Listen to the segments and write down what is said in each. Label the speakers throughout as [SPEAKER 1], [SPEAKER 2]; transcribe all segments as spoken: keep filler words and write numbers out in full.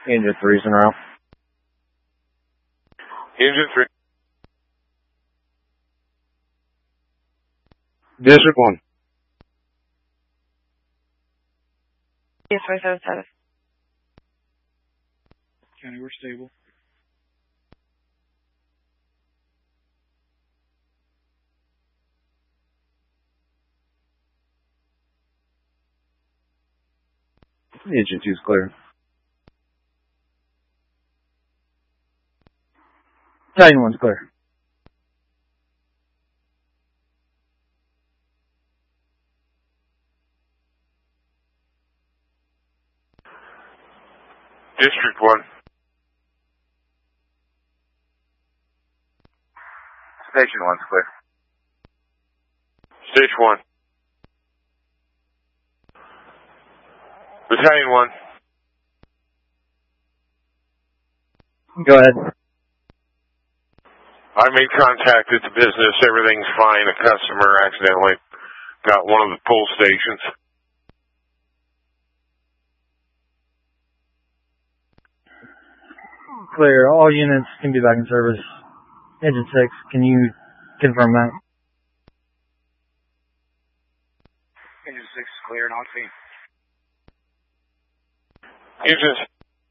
[SPEAKER 1] Engine three's en route.
[SPEAKER 2] Engine three.
[SPEAKER 1] District one.
[SPEAKER 3] Yes, five seven seven.
[SPEAKER 4] County, we're stable.
[SPEAKER 1] Engine two's clear. Battalion one's clear.
[SPEAKER 2] District one.
[SPEAKER 5] Station one's clear.
[SPEAKER 2] Station one. Battalion one.
[SPEAKER 1] Go ahead.
[SPEAKER 2] I made contact at the business. Everything's fine. A customer accidentally got one of the pull stations.
[SPEAKER 1] Clear. All units can be back in service. Engine six, can you confirm that?
[SPEAKER 4] Engine six is clear and on scene.
[SPEAKER 2] Engines.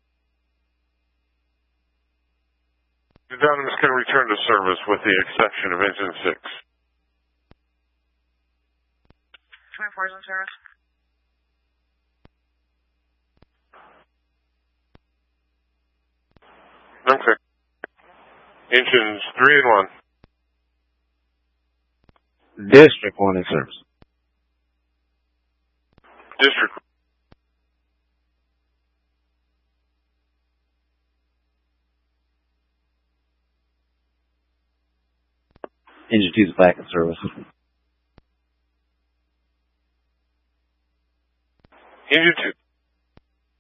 [SPEAKER 2] The Dunham is going to return to service with the exception of engine six.
[SPEAKER 3] twenty-four is in service.
[SPEAKER 2] Okay. Engines three and one.
[SPEAKER 1] District one in service.
[SPEAKER 2] District.
[SPEAKER 1] Engine two's back in service.
[SPEAKER 2] Engine two.